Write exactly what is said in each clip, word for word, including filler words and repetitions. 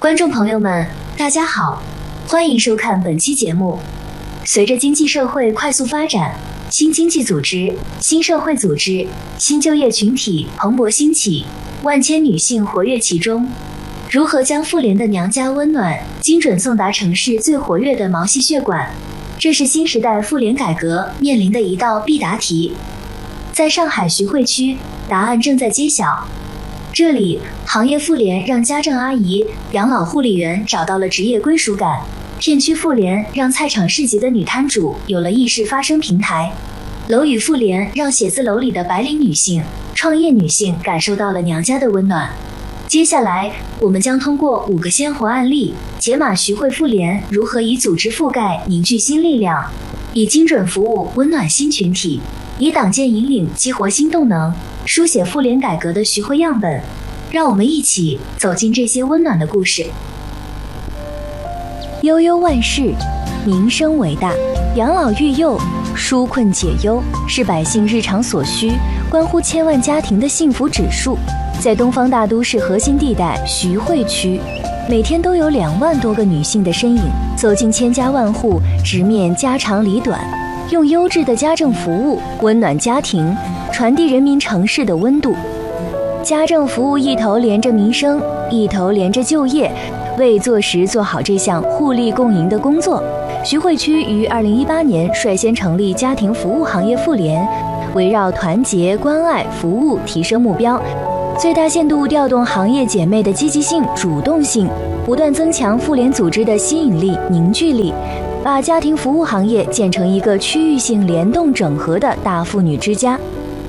观众朋友们，大家好，欢迎收看本期节目。随着经济社会快速发展，新经济组织、新社会组织、新就业群体蓬勃兴起，万千女性活跃其中。如何将妇联的娘家温暖精准送达城市最活跃的毛细血管，这是新时代妇联改革面临的一道必答题。在上海徐汇区，答案正在揭晓。这里，行业妇联让家政阿姨、养老护理员找到了职业归属感；片区妇联让菜场市集的女摊主有了意识发声平台；楼宇妇联让写字楼里的白领女性、创业女性感受到了娘家的温暖。接下来，我们将通过五个鲜活案例，解码徐汇妇联如何以组织覆盖凝聚新力量，以精准服务温暖新群体，以党建引领激活新动能，书写妇联改革的徐汇样本。让我们一起走进这些温暖的故事。悠悠万事，民生为大，养老育幼，纾困解忧，是百姓日常所需，关乎千万家庭的幸福指数。在东方大都市核心地带徐汇区，每天都有两万多个女性的身影走进千家万户，直面家长里短，用优质的家政服务温暖家庭，传递人民城市的温度。家政服务一头连着民生，一头连着就业，为做实做好这项互利共赢的工作，徐汇区于二零一八年率先成立家庭服务行业妇联，围绕团结、关爱、服务提升目标，最大限度调动行业姐妹的积极性、主动性，不断增强妇联组织的吸引力、凝聚力，把家庭服务行业建成一个区域性联动整合的大妇女之家。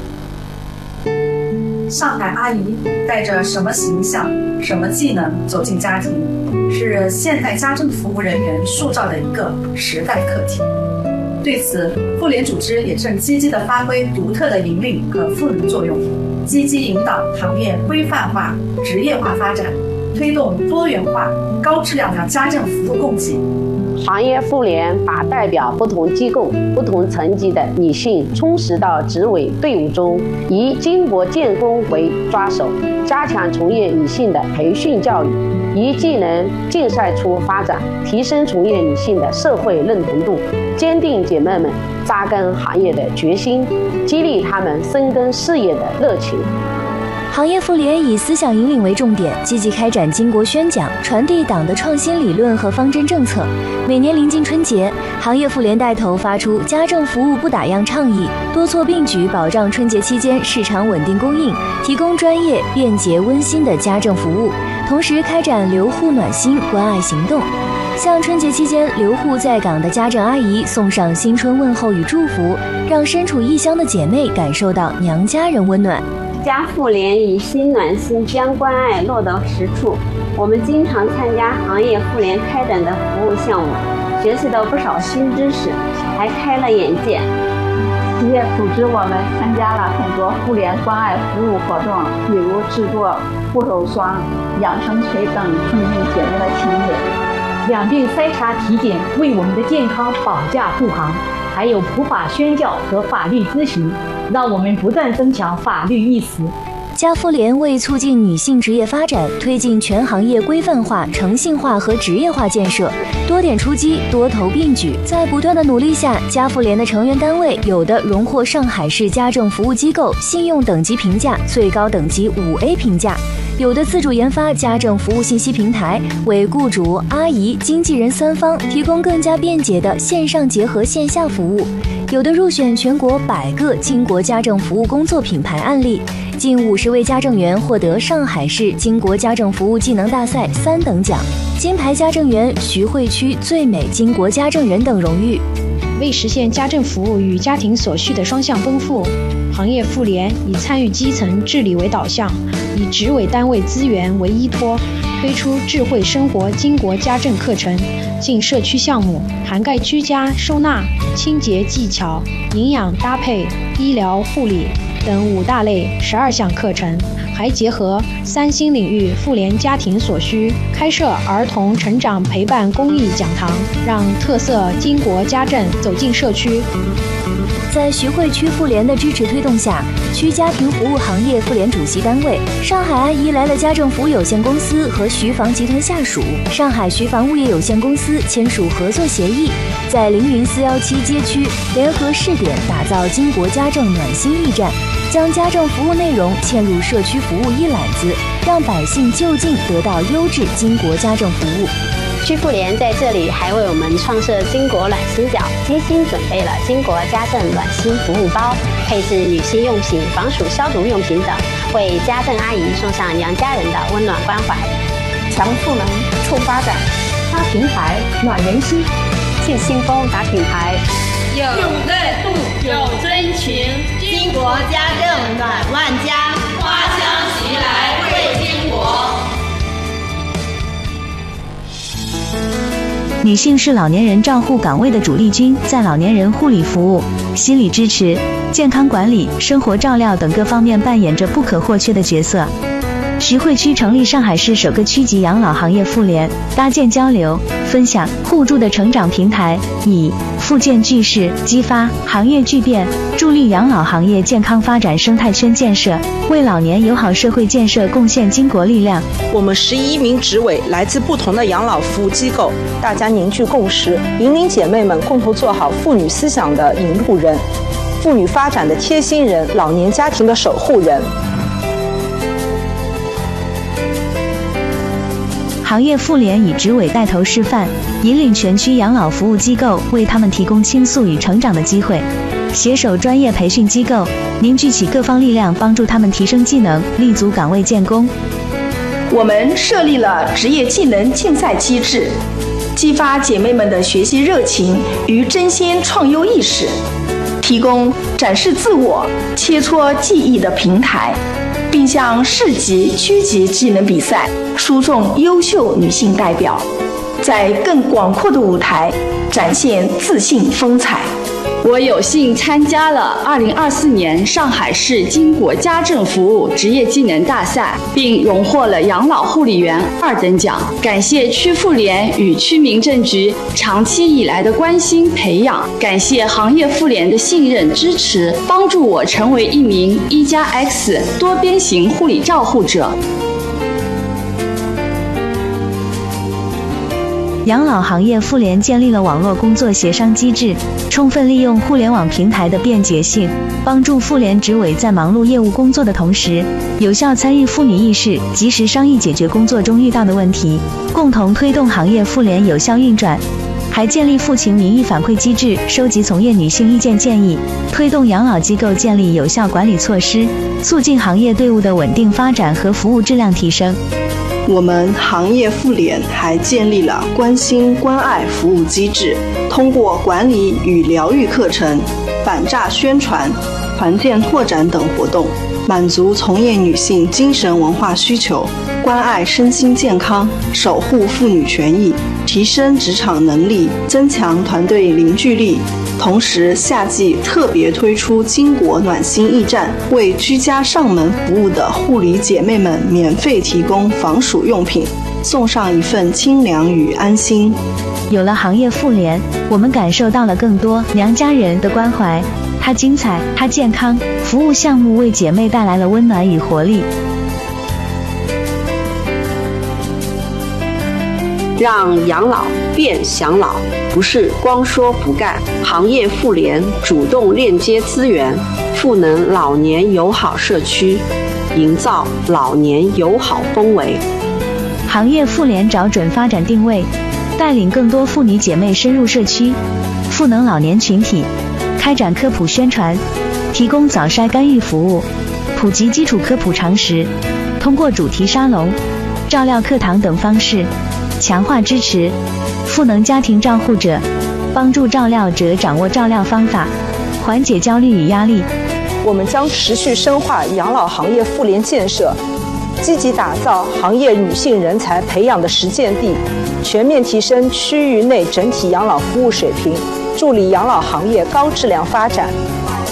上海阿姨带着什么形象、什么技能走进家庭，是现代家政服务人员塑造的一个时代课题。对此，妇联组织也正积极地发挥独特的引领和赋能作用，积极引导行业规范化、职业化发展，推动多元化、高质量的家政服务供给。 行业妇联把代表不同机构、不同层级的女性充实到执委队伍中，以经国建工为抓手，加强从业女性的培训教育，以技能竞赛出发展，提升从业女性的社会认同度，坚定姐妹们扎根行业的决心，激励她们深耕事业的热情。 行业妇联以思想引领为重点，积极开展经国宣讲，传递党的创新理论和方针政策。每年临近春节，行业妇联带头发出家政服务不打烊倡议，多措并举保障春节期间市场稳定供应，提供专业、便捷、温馨的家政服务，同时开展留沪暖心关爱行动，向春节期间留沪在港的家政阿姨送上新春问候与祝福，让身处异乡的姐妹感受到娘家人温暖。 家妇联以心暖心将关爱落到实处，我们经常参加行业妇联开展的服务项目，学习到不少新知识，还开了眼界。 企业组织我们参加了很多妇联关爱服务活动，比如制作护手霜、养生水等增进姐妹的情谊。 两病筛查体检，为我们的健康保驾护航，还有普法宣教和法律咨询，让我们不断增强法律意识。 家妇联为促进女性职业发展，推进全行业规范化、诚信化和职业化建设，多点出击，多头并举。在不断的努力下，家妇联的成员单位有的荣获上海市家政服务机构信用等级评价最高等级五 A 评价，有的自主研发家政服务信息平台，为雇主、阿姨、经纪人三方提供更加便捷的线上结合线下服务，有的入选全国百个经国家政服务工作品牌案例，近五十位家政员获得上海市经国家政服务技能大赛三等奖、金牌家政员、徐汇区最美经国家政人等荣誉。 为实现家政服务与家庭所需的双向奔赴，行业妇联以参与基层治理为导向，以执委单位资源为依托，推出智慧生活经国家政课程进社区项目，涵盖居家收纳、清洁技巧、营养搭配、医疗护理、 等五大类十二项课程，还结合三星领域妇联家庭所需，开设儿童成长陪伴公益讲堂，让特色巾帼家政走进社区。 在徐汇区妇联的支持推动下，区家庭服务行业妇联主席单位上海阿姨来了家政服务有限公司和徐房集团下属上海徐房物业有限公司签署合作协议，在凌云四幺七街区联合试点打造巾帼家政暖心驿站，将家政服务内容嵌入社区服务一揽子，让百姓就近得到优质巾帼家政服务。 区妇联在这里还为我们创设巾帼暖心角，精心准备了巾帼家政暖心服务包，配置女性用品、防暑消毒用品等，为家政阿姨送上娘家人的温暖关怀。 强赋能促发展， 发平台暖人心， 庆新风打品牌， 有热度有真情，巾帼家政暖万家，花香袭来为巾帼。 女性是老年人照护岗位的主力军，在老年人护理服务、心理支持、健康管理、生活照料等各方面扮演着不可或缺的角色。徐汇区成立上海市首个区级养老行业妇联，搭建交流、分享、互助的成长平台，以复健聚势激发行业巨变，助力养老行业健康发展生态圈建设，为老年友好社会建设贡献巾帼力量。 我们十一名执委来自不同的养老服务机构，大家凝聚共识，引领姐妹们共同做好妇女思想的引路人，妇女发展的贴心人，老年家庭的守护人。 行业妇联以执委带头示范，引领全区养老服务机构，为他们提供倾诉与成长的机会，携手专业培训机构，凝聚起各方力量，帮助他们提升技能，立足岗位建功。 我们设立了职业技能竞赛机制，激发姐妹们的学习热情与争先创优意识，提供展示自我、切磋技艺的平台，并向市级、区级技能比赛输送优秀女性代表，在更广阔的舞台展现自信风采。 我有幸参加了二零二四年上海市巾帼家政服务职业技能大赛，并荣获了养老护理员二等奖。感谢区妇联与区民政局长期以来的关心培养，感谢行业妇联的信任支持，帮助我成为一名一加 X 多边形护理照护者。 养老行业妇联建立了网络工作协商机制，充分利用互联网平台的便捷性，帮助妇联执委在忙碌业务工作的同时，有效参与妇女意识，及时商议解决工作中遇到的问题，共同推动行业妇联有效运转。还建立妇情民意反馈机制，收集从业女性意见建议，推动养老机构建立有效管理措施，促进行业队伍的稳定发展和服务质量提升。 我们行业妇联还建立了关心关爱服务机制，通过管理与疗愈课程、反诈宣传、团建拓展等活动，满足从业女性精神文化需求，关爱身心健康，守护妇女权益，提升职场能力，增强团队凝聚力。同时，夏季特别推出巾帼暖心驿站，为居家上门服务的护理姐妹们免费提供防暑用品，送上一份清凉与安心。 有了行业妇联，我们感受到了更多娘家人的关怀。它精彩，它健康，服务项目为姐妹带来了温暖与活力。 让养老变享老，不是光说不干。行业妇联主动链接资源，赋能老年友好社区，营造老年友好氛围。 行业妇联找准发展定位，带领更多妇女姐妹深入社区，赋能老年群体，开展科普宣传，提供早筛干预服务，普及基础科普常识，通过主题沙龙、照料课堂等方式强化支持，赋能家庭照护者，帮助照料者掌握照料方法，缓解焦虑与压力。 我们将持续深化养老行业妇联建设，积极打造行业女性人才培养的实践地，全面提升区域内整体养老服务水平，助力养老行业高质量发展。 妇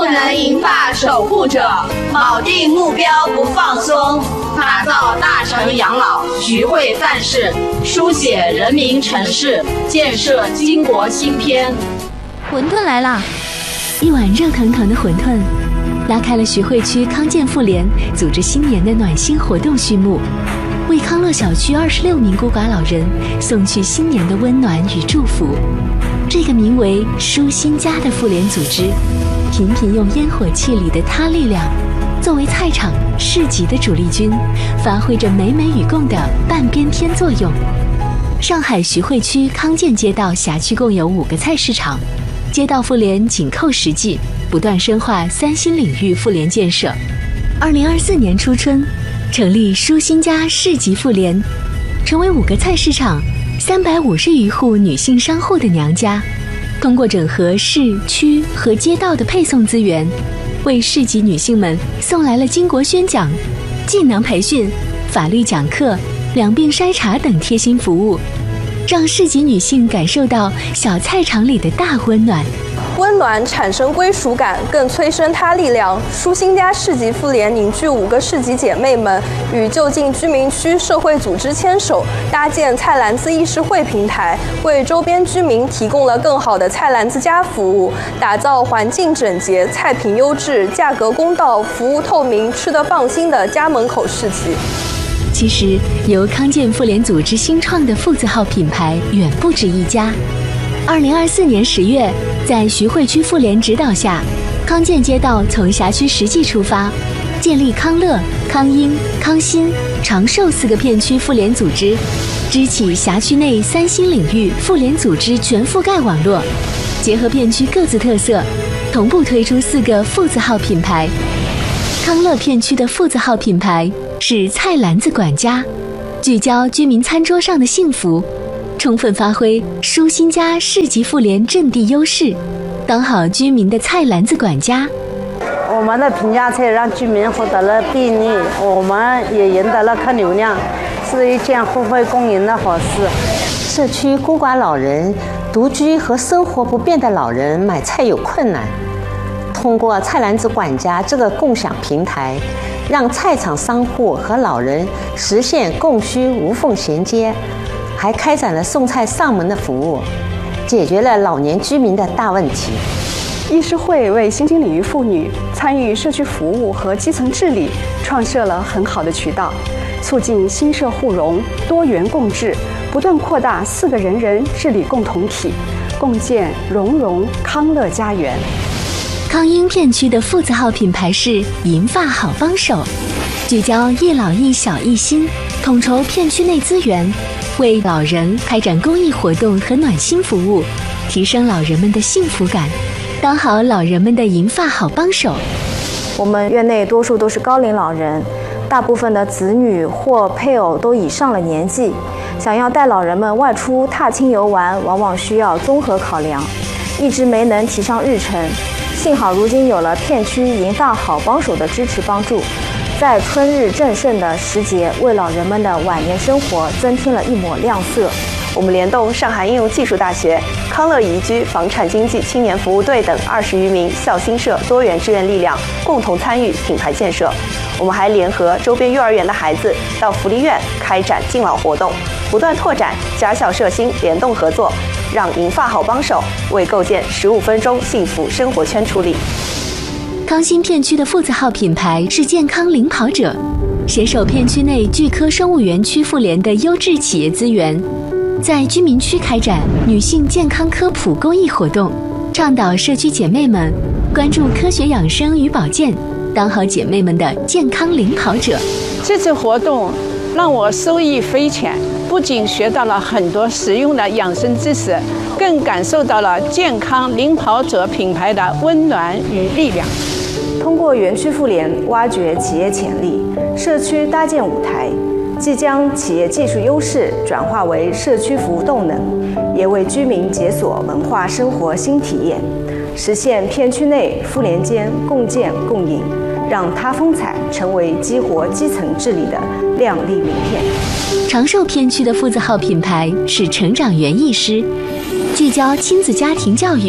能银发守护者，铆定目标不放松，打造大城养老徐汇范式，书写人民城市，建设巾帼新篇。 馄饨来啦！一碗热腾腾的馄饨，拉开了徐汇区康健妇联组织新年的暖心活动序幕，为康乐小区二十六名孤寡老人送去新年的温暖与祝福。这个名为“舒心家”的妇联组织，频频用烟火气里的他力量，作为菜场、市集的主力军，发挥着美美与共的半边天作用。上海徐汇区康健街道辖区共有五个菜市场，街道妇联紧扣实际，不断深化三新领域妇联建设。二零二四年初春，成立舒心家市级妇联，成为五个菜市场、三百五十余户女性商户的娘家。通过整合市区和街道的配送资源，为市级女性们送来了巾帼宣讲、技能培训、法律讲课、两病筛查等贴心服务，让市级女性感受到小菜场里的大温暖。 温暖产生归属感，更催生他力量。舒心家市级妇联凝聚五个市级姐妹们，与就近居民区社会组织牵手，搭建菜篮子议事会平台，为周边居民提供了更好的菜篮子家服务，打造环境整洁、菜品优质、价格公道、服务透明、吃得放心的家门口市集。 其实，由康健妇联组织新创的妇字号品牌远不止一家。二零二四年十月，在徐汇区妇联指导下，康健街道从辖区实际出发，建立康乐、康英、康新、长寿四个片区妇联组织，支起辖区内三新领域妇联组织全覆盖网络，结合片区各自特色，同步推出四个妇字号品牌。康乐片区的妇字号品牌是菜篮子管家，聚焦居民餐桌上的幸福，充分发挥舒心家市级妇联阵地优势，当好居民的菜篮子管家。 我们的平价菜让居民获得了便利，我们也赢得了客流量，是一件互惠共赢的好事。 社区孤寡老人、独居和生活不便的老人买菜有困难，通过菜篮子管家这个共享平台，让菜场商户和老人实现供需无缝衔接，还开展了送菜上门的服务，解决了老年居民的大问题。 议事会为新兴领域妇女参与社区服务和基层治理创设了很好的渠道，促进新社互融、多元共治，不断扩大四个人人治理共同体，共建融融康乐家园。 康英片区的妇字号品牌是银发好帮手，聚焦一老一小一新，统筹片区内资源，为老人开展公益活动和暖心服务，提升老人们的幸福感，当好老人们的银发好帮手。 我们院内多数都是高龄老人，大部分的子女或配偶都已上了年纪，想要带老人们外出踏青游玩，往往需要综合考量，一直没能提上日程。幸好如今有了片区银发好帮手的支持帮助，在春日正盛的时节，为老人们的晚年生活增添了一抹亮色。 我们联动上海应用技术大学、康乐宜居房产经济青年服务队等二十余名孝心社多元志愿力量，共同参与品牌建设。我们还联合周边幼儿园的孩子到福利院开展敬老活动，不断拓展家校社心联动合作，让银发好帮手为构建十五分钟幸福生活圈出力。 康新片区的妇字号品牌是健康领跑者，携手片区内巨科生物园区妇联的优质企业资源，在居民区开展女性健康科普公益活动，倡导社区姐妹们关注科学养生与保健，当好姐妹们的健康领跑者。 这次活动让我受益匪浅，不仅学到了很多实用的养生知识，更感受到了健康领跑者品牌的温暖与力量。 通过园区妇联挖掘企业潜力，社区搭建舞台，既将企业技术优势转化为社区服务动能，也为居民解锁文化生活新体验，实现片区内妇联间共建共赢，让它风采成为激活基层治理的亮丽名片。 长寿片区的妇字号品牌是成长园艺师，聚焦亲子家庭教育，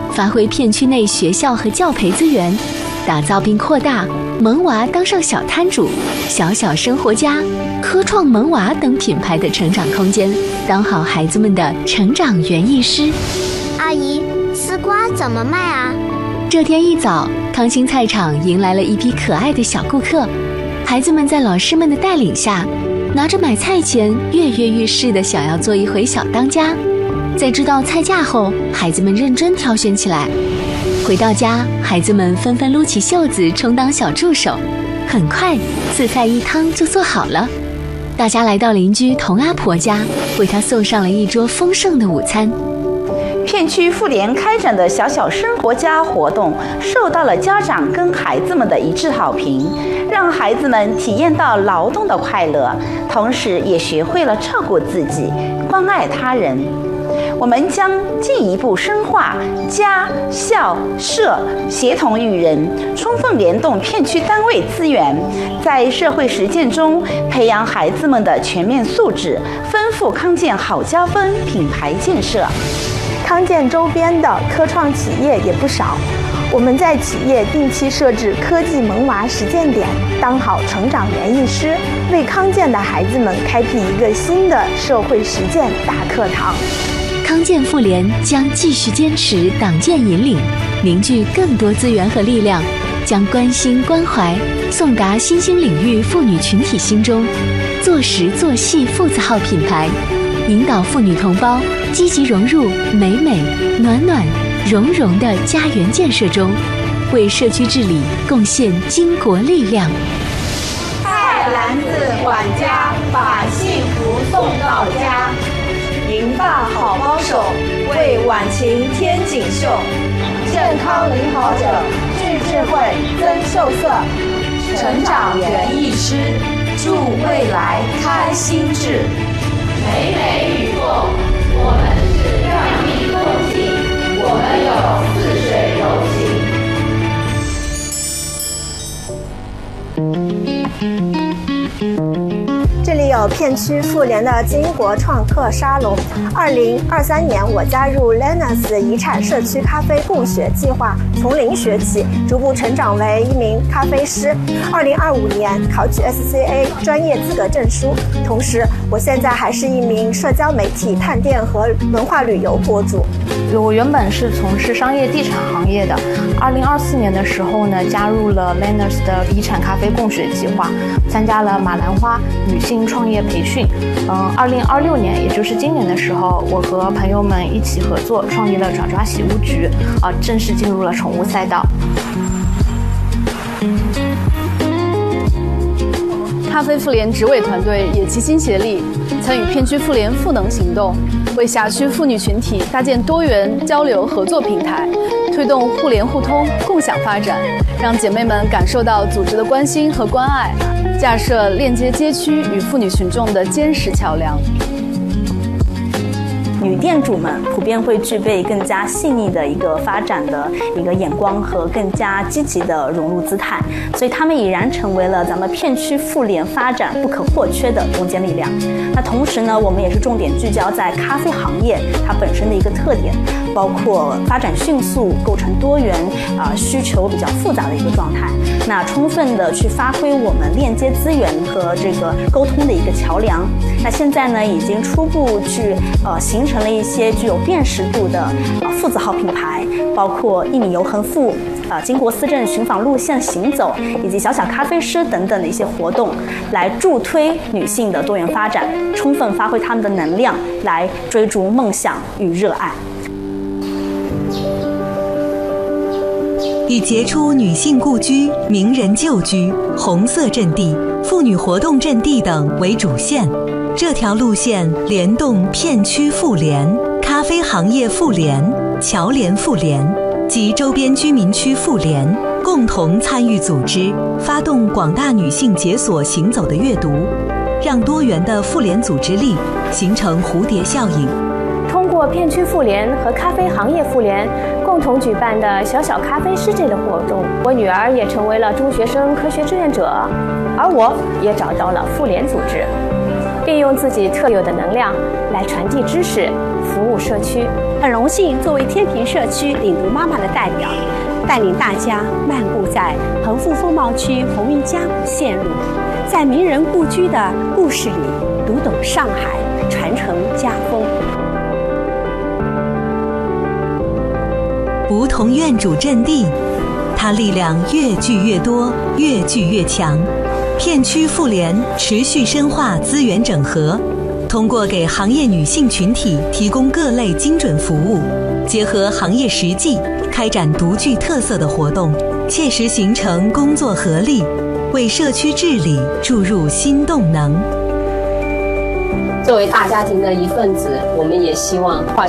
发挥片区内学校和教培资源，打造并扩大萌娃当上小摊主、小小生活家、科创萌娃等品牌的成长空间，当好孩子们的成长园艺师。 阿姨，丝瓜怎么卖啊？ 这天一早，康兴菜场迎来了一批可爱的小顾客，孩子们在老师们的带领下，拿着买菜钱跃跃欲试地想要做一回小当家。在知道菜价后，孩子们认真挑选起来。回到家，孩子们纷纷撸起袖子充当小助手，很快四菜一汤就做好了。大家来到邻居童阿婆家，为她送上了一桌丰盛的午餐。 片区妇联开展的小小生活家活动受到了家长跟孩子们的一致好评，让孩子们体验到劳动的快乐，同时也学会了照顾自己，关爱他人。我们将进一步深化家、校、社协同育人，充分联动片区单位资源，在社会实践中培养孩子们的全面素质，丰富康健好家风品牌建设。 康健周边的科创企业也不少，我们在企业定期设置科技萌娃实践点，当好成长园艺师，为康健的孩子们开辟一个新的社会实践大课堂。 康健妇联将继续坚持党建引领，凝聚更多资源和力量，将关心关怀送达新兴领域妇女群体心中，做实做细妇字号品牌，引导妇女同胞积极融入美美、暖暖、融融的家园建设中，为社区治理贡献巾帼力量。 菜篮子管家，把幸福送到家。银发好帮手，为晚晴添锦绣。健康领跑者，聚智慧增秀色。成长园艺师，助未来开心智。美美与共，我们是让蜜空气，我们有似水柔情。 这里有片区妇联的金国创客沙龙。二零二三年，我加入 Lenas 遗产社区咖啡共学计划，从零学起，逐步成长为一名咖啡师。二零二五年考取 S C A 专业资格证书，同时我现在还是一名社交媒体探店和文化旅游博主。 我原本是从事商业地产行业的，二零二四年的时候呢，加入了 Lenas 的遗产咖啡共学计划，参加了马兰花女性创业培训。嗯，二零二六年，也就是今年的时候，我和朋友们一起合作创立了爪爪洗物局，啊，正式进入了宠物赛道。 咖啡妇联执委团队也齐心协力，参与片区妇联赋能行动，为辖区妇女群体搭建多元交流合作平台，推动互联互通、共享发展，让姐妹们感受到组织的关心和关爱，架设链接街区与妇女群众的坚实桥梁。 女店主们普遍会具备更加细腻的一个发展的一个眼光和更加积极的融入姿态，所以她们已然成为了咱们片区妇联发展不可或缺的中坚力量。那同时呢，我们也是重点聚焦在咖啡行业它本身的一个特点，包括发展迅速、构成多元啊、呃、需求比较复杂的一个状态。那充分的去发挥我们链接资源和这个沟通的一个桥梁。那现在呢，已经初步去呃形成。成了一些具有辨识度的呃妇字号品牌，包括一米油横妇、呃金国思政寻访路线行走，以及小小咖啡师等等的一些活动，来助推女性的多元发展，充分发挥她们的能量，来追逐梦想与热爱。 以杰出女性故居、名人旧居、红色阵地、妇女活动阵地等为主线。这条路线联动片区妇联、咖啡行业妇联、侨联妇联及周边居民区妇联共同参与组织，发动广大女性解锁行走的阅读，让多元的妇联组织力形成蝴蝶效应。 通过片区妇联和咖啡行业妇联共同举办的小小咖啡师这类活动，我女儿也成为了中学生科学志愿者，而我也找到了妇联组织，并用自己特有的能量来传递知识，服务社区。 很荣幸作为天平社区领读妈妈的代表，带领大家漫步在恒富风貌区鸿运家谷线路，在名人故居的故事里读懂上海，传承家风。 梧桐院主阵地，它力量越聚越多，越聚越强。片区妇联持续深化资源整合，通过给行业女性群体提供各类精准服务，结合行业实际，开展独具特色的活动，切实形成工作合力，为社区治理注入新动能。 作为大家庭的一份子，我们也希望